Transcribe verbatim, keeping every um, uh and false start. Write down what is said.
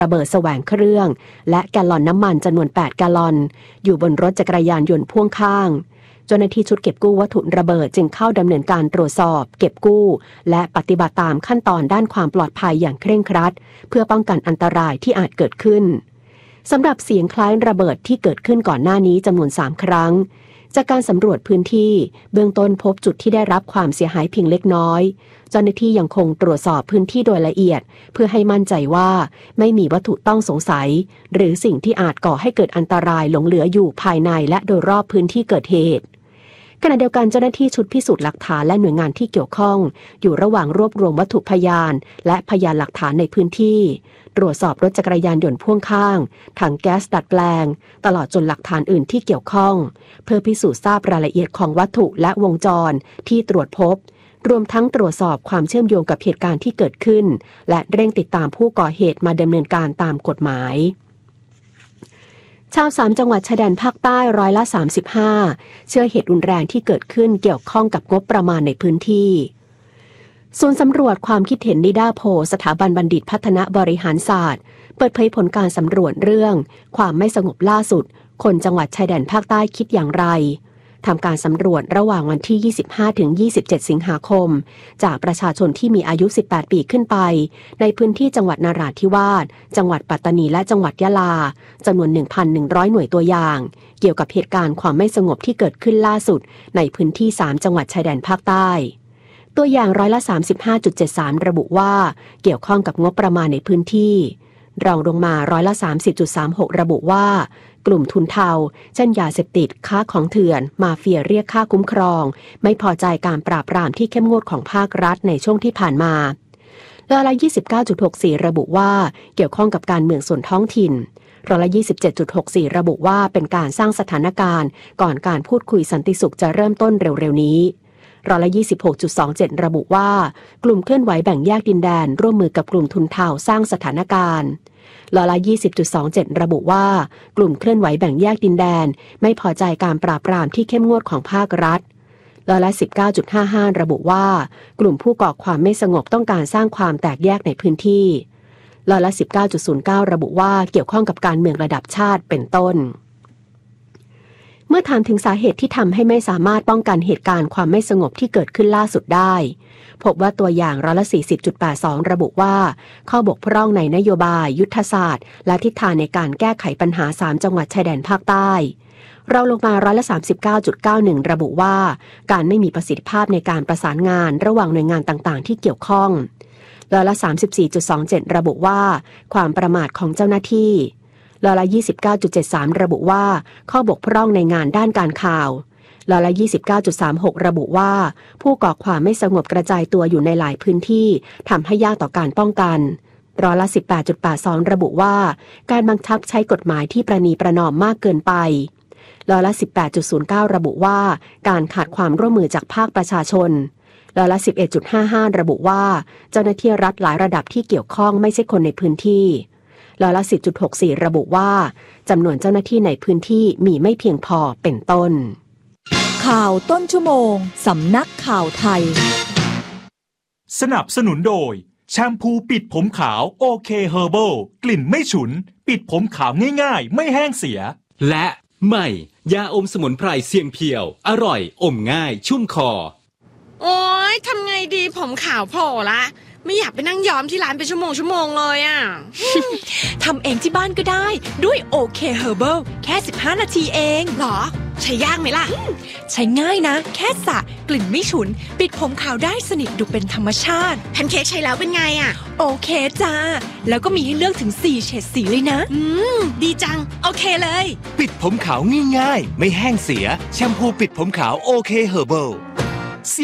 ระเบิดแสวงเครื่องและแกลลอนน้ำมันจำนวนแปดแกลลอนอยู่บนรถจักรยานยนต์พ่วงข้างเจ้าหน้าที่ชุดเก็บกู้วัตถุระเบิดจึงเข้าดำเนินการตรวจสอบเก็บกู้และปฏิบัติตามขั้นตอนด้านความปลอดภัยอย่างเคร่งครัดเพื่อป้องกันอันตรายที่อาจเกิดขึ้นสำหรับเสียงคล้ายระเบิดที่เกิดขึ้นก่อนหน้านี้จำนวนสามครั้งจากการสำรวจพื้นที่เบื้องต้นพบจุดที่ได้รับความเสียหายเพียงเล็กน้อยเจ้าหน้าที่ยังคงตรวจสอบพื้นที่โดยละเอียดเพื่อให้มั่นใจว่าไม่มีวัตถุต้องสงสัยหรือสิ่งที่อาจก่อให้เกิดอันตรายหลงเหลืออยู่ภายในและโดยรอบพื้นที่เกิดเหตุขณะเดียวกันเจ้าหน้าที่ชุดพิสูจน์หลักฐานและหน่วยงานที่เกี่ยวข้องอยู่ระหว่างรวบรวมวัตถุพยานและพยานหลักฐานในพื้นที่ตรวจสอบรถจักรยานยนต์พ่วงข้างถังแก๊สดัดแปลงตลอดจนหลักฐานอื่นที่เกี่ยวข้องเพื่อพิสูจน์ทราบรายละเอียดของวัตถุและวงจรที่ตรวจพบรวมทั้งตรวจสอบความเชื่อมโยงกับเหตุการณ์ที่เกิดขึ้นและเร่งติดตามผู้ก่อเหตุมาดำเนินการตามกฎหมายชาวสามจังหวัดชายแดนภาคใต้ร้อยละสามสิบห้าเชื่อเหตุรุนแรงที่เกิดขึ้นเกี่ยวข้องกับงบประมาณในพื้นที่ส่วนสำรวจความคิดเห็นนิดาโพสถาบันบัณฑิตพัฒนาบริหารศาสตร์เปิดเผยผลการสำรวจเรื่องความไม่สงบล่าสุดคนจังหวัดชายแดนภาคใต้คิดอย่างไรทำการสำรวจระหว่างวันที่ ยี่สิบห้าถึงยี่สิบเจ็ด สิงหาคมจากประชาชนที่มีอายุ สิบแปด ปีขึ้นไปในพื้นที่จังหวัดนราธิวาสจังหวัดปัตตานีและจังหวัดยะลาจำนวน หนึ่งพันหนึ่งร้อย หน่วยตัวอย่างเกี่ยวกับเหตุการณ์ความไม่สงบที่เกิดขึ้นล่าสุดในพื้นที่สามจังหวัดชายแดนภาคใต้ตัวอย่างร้อยละ สามสิบห้าจุดเจ็ดสาม ระบุว่าเกี่ยวข้องกับงบประมาณในพื้นที่รองลงมาร้อยละ สามสิบจุดสามหก ระบุว่ากลุ่มทุนเทาเช่นยาเสพติดค้าของเถื่อนมาเฟียเรียกค่าคุ้มครองไม่พอใจการปราบปรามที่เข้มงวดของภาครัฐในช่วงที่ผ่านมาร้อยละ ยี่สิบเก้าจุดหกสี่ ระบุว่าเกี่ยวข้องกับการเมืองส่วนท้องถิ่นร้อยละ ยี่สิบเจ็ดจุดหกสี่ ระบุว่าเป็นการสร้างสถานการณ์ก่อนการพูดคุยสันติสุขจะเริ่มต้นเร็วๆนี้ร้อยละ ยี่สิบหกจุดสองเจ็ด ระบุว่ากลุ่มเคลื่อนไหวแบ่งแยกดินแดนร่วมมือกับกลุ่มทุนเทาสร้างสถานการณ์ร้อยละ ยี่สิบจุดสองเจ็ด ระบุว่ากลุ่มเคลื่อนไหวแบ่งแยกดินแดนไม่พอใจการปราบปรามที่เข้มงวดของภาครัฐร้อยละ สิบเก้าจุดห้าห้า ระบุว่ากลุ่มผู้ก่อความไม่สงบต้องการสร้างความแตกแยกในพื้นที่ร้อยละ สิบเก้าจุดศูนย์เก้า ระบุว่าเกี่ยวข้องกับการเมืองระดับชาติเป็นต้นเมื่อถามถึงสาเหตุที่ทำให้ไม่สามารถป้องกันเหตุการณ์ความไม่สงบที่เกิดขึ้นล่าสุดได้พบว่าตัวอย่างร้อยละ สี่สิบจุดแปดสอง ระบุว่าข้อบกพร่องในนโยบายยุทธศาสตร์และทิศทางในการแก้ไขปัญหาสามจังหวัดชายแดนภาคใต้เราลงมาร้อยละ สามสิบเก้าจุดเก้าหนึ่ง ระบุว่าการไม่มีประสิทธิภาพในการประสานงานระหว่างหน่วยงานต่างๆที่เกี่ยวข้องร้อยละ สามสิบสี่จุดสองเจ็ด ระบุว่าความประมาทของเจ้าหน้าที่ร้อยละ ยี่สิบเก้าจุดเจ็ดสาม ระบุว่าข้อบกพร่องในงานด้านการข่าวร้อยละ ยี่สิบเก้าจุดสามหก ระบุว่าผู้ก่อความไม่สงบกระจายตัวอยู่ในหลายพื้นที่ทำให้ยากต่อการป้องกันร้อยละ สิบแปดจุดแปดสอง ระบุว่าการบังคับใช้กฎหมายที่ประนีประนอมมากเกินไปร้อยละ สิบแปดจุดศูนย์เก้า ระบุว่าการขาดความร่วมมือจากภาคประชาชนร้อยละ สิบเอ็ดจุดห้าห้า ระบุว่าเจ้าหน้าที่รัฐหลายระดับที่เกี่ยวข้องไม่ใช่คนในพื้นที่ร้อยละ สิบจุดหกสี่ ระบุว่าจำนวนเจ้าหน้าที่ในพื้นที่มีไม่เพียงพอเป็นต้นข่าวต้นชั่วโมงสำนักข่าวไทยสนับสนุนโดยแชมพูปิดผมขาวโอเคเฮอร์เบิลกลิ่นไม่ฉุนปิดผมขาวง่ายๆไม่แห้งเสียและใหม่ยาอมสมุนไพรเสียงเพียวอร่อยอมง่ายชุ่มคอโอ๊ยทำไงดีผมขาวโผล่ละไม่อยากไปนั่งย้อมที่ร้านเป็นชั่วโมงชั่วโมงเลยอ่ะทำเองที่บ้านก็ได้ด้วยโอเคเฮอร์เบิลแค่สิบห้านาทีเองหรอใช้ยากไหมล่ะใช้ง่ายนะแค่สระกลิ่นไม่ฉุนปิดผมขาวได้สนิทดูเป็นธรรมชาติแพนเค้กใช้แล้วเป็นไงอ่ะโอเคจ้าแล้วก็มีให้เลือกถึงสี่เฉดสีเลยนะอืมดีจังโอเคเลยปิดผมขาวง่ายๆไม่แห้งเสียแชมพูปิดผมขาวโอเคเฮอร์เบิล